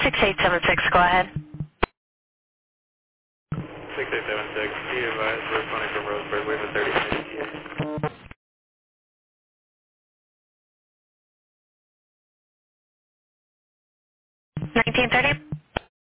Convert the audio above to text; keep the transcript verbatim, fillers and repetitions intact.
six eight seven six, go ahead. six eight seven six, be advised, we're calling from Roseburg, we have a thirty minute E T A. nineteen thirty?